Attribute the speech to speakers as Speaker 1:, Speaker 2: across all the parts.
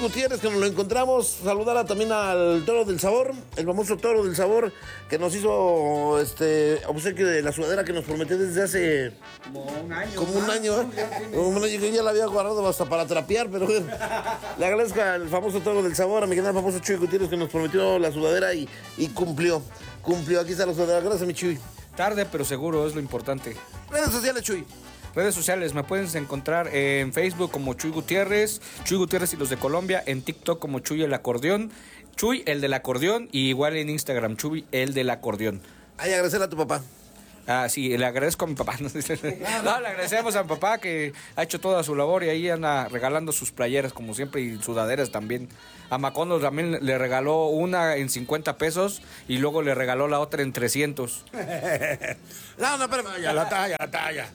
Speaker 1: Gutiérrez, que nos lo encontramos. Saludar también al Toro del Sabor, el famoso Toro del Sabor, que nos hizo obsequio de la sudadera que nos prometió desde hace
Speaker 2: como un año.
Speaker 1: Un año que ya la había guardado hasta para trapear, pero bueno. Le agradezco al famoso Toro del Sabor, a mi canal famoso Chuy Gutiérrez, que nos prometió la sudadera y cumplió. Aquí está la sudadera. Gracias, mi Chuy.
Speaker 3: Tarde, pero seguro, es lo importante.
Speaker 1: Redes sociales, Chuy.
Speaker 3: Redes sociales, me puedes encontrar en Facebook como Chuy Gutiérrez y los de Colombia, en TikTok como Chuy el acordeón, Chuy el del acordeón, y igual en Instagram, Chuy el del acordeón.
Speaker 1: Ay, agradecerle a tu papá.
Speaker 3: Ah, sí, le agradezco a mi papá. No, le agradecemos a mi papá que ha hecho toda su labor y ahí anda regalando sus playeras como siempre y sudaderas también. A Macondo también le regaló una en 50 pesos y luego le regaló la otra en 300.
Speaker 1: No, espérame.
Speaker 4: La talla.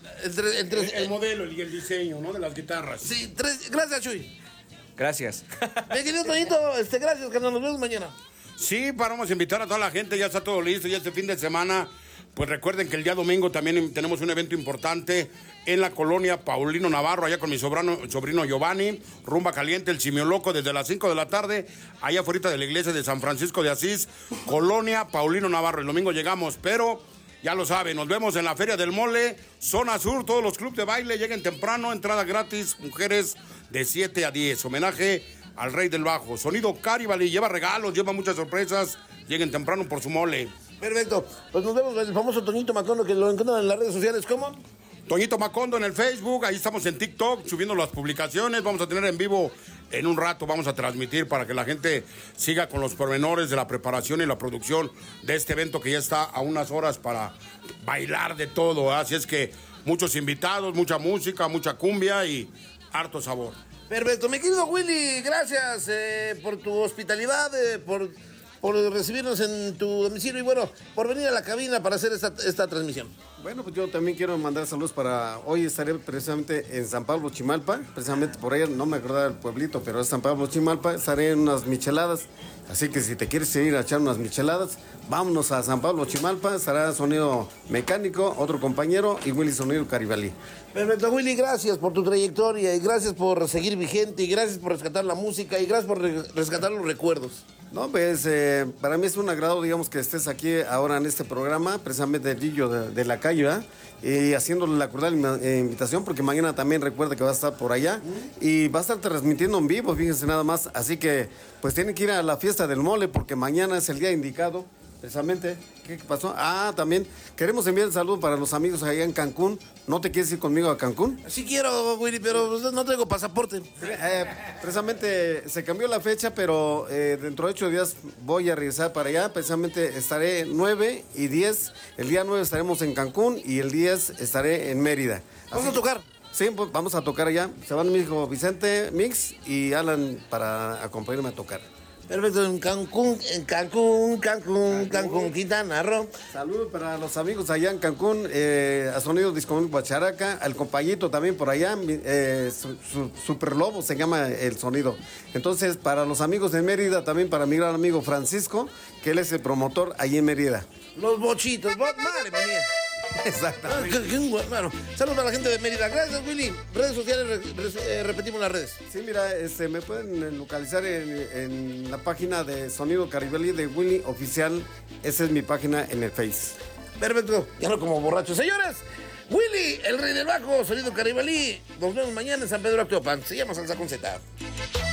Speaker 1: El
Speaker 4: modelo y el diseño, ¿no? De las guitarras.
Speaker 1: Sí, gracias, Chuy.
Speaker 3: Gracias.
Speaker 1: Mi querido Toñito, gracias, que nos vemos mañana.
Speaker 4: Sí, vamos a invitar a toda la gente, ya está todo listo, ya este fin de semana. Pues recuerden que el día domingo también tenemos un evento importante en la colonia Paulino Navarro, allá con mi sobrino Giovanni, rumba caliente, el Simio Loco, desde las 5 de la tarde, allá afuera de la iglesia de San Francisco de Asís, colonia Paulino Navarro. El domingo llegamos, pero ya lo saben, nos vemos en la Feria del Mole, zona sur, todos los clubes de baile, lleguen temprano, entrada gratis, mujeres de 7 a 10, homenaje al Rey del Bajo. Sonido Caribali, lleva regalos, lleva muchas sorpresas, lleguen temprano por su mole.
Speaker 1: Perfecto, pues nos vemos con el famoso Toñito Macondo, que lo encuentran en las redes sociales, ¿cómo?
Speaker 4: Toñito Macondo en el Facebook, ahí estamos en TikTok subiendo las publicaciones, vamos a tener en vivo en un rato, vamos a transmitir para que la gente siga con los pormenores de la preparación y la producción de este evento que ya está a unas horas para bailar de todo, así es que muchos invitados, mucha música, mucha cumbia y harto sabor.
Speaker 1: Perfecto, mi querido Willy, gracias por tu hospitalidad, por recibirnos en tu domicilio y bueno, por venir a la cabina para hacer esta transmisión.
Speaker 5: Bueno, pues yo también quiero mandar saludos para... Hoy estaré precisamente en San Pablo, Chimalpa, precisamente por allá, no me acordaba del pueblito, pero es San Pablo, Chimalpa, estaré en unas micheladas, así que si te quieres ir a echar unas micheladas, vámonos a San Pablo, Chimalpa, estará Sonido Mecánico, otro compañero, y Willy Sonido Caribalí.
Speaker 1: Perfecto, Willy, gracias por tu trayectoria y gracias por seguir vigente y gracias por rescatar la música y gracias por rescatar los recuerdos.
Speaker 5: No, pues para mí es un agrado, digamos, que estés aquí ahora en este programa, precisamente el Gillo de la calle, ¿verdad? Y haciéndole la cordial invitación, porque mañana también recuerda que va a estar por allá y va a estar transmitiendo en vivo, fíjense nada más, así que pues tienen que ir a la fiesta del mole, porque mañana es el día indicado. Precisamente, ¿qué pasó? Ah, también queremos enviar un saludo para los amigos allá en Cancún. ¿No te quieres ir conmigo a Cancún?
Speaker 1: Sí quiero, Willy, pero no traigo pasaporte.
Speaker 5: Precisamente se cambió la fecha, pero dentro de 8 días voy a regresar para allá. Precisamente estaré 9 y 10. El día 9 estaremos en Cancún y el 10 estaré en Mérida.
Speaker 1: ¿Vamos a tocar?
Speaker 5: Sí, pues vamos a tocar allá. Se van mi hijo Vicente, Mix y Alan para acompañarme a tocar.
Speaker 1: Perfecto, en Cancún, Quintana Roo.
Speaker 5: Saludos para los amigos allá en Cancún, a Sonido Disco Guacharaca, al compañito también por allá, Super Lobo se llama el sonido. Entonces, para los amigos de Mérida, también para mi gran amigo Francisco, que él es el promotor allí en Mérida.
Speaker 1: Los bochitos, madre mía.
Speaker 5: Exactamente.
Speaker 1: Bueno, saludos a la gente de Mérida. Gracias, Willy. Redes sociales, repetimos las redes.
Speaker 5: Sí, mira, me pueden localizar en la página de Sonido Caribalí de Willy Oficial. Esa es mi página en el Face.
Speaker 1: Perfecto. Ya no como borrachos. Señores, Willy, el Rey del Bajo, Sonido Caribalí. Nos vemos mañana en San Pedro Acteopan. Se llama Salsa con Z.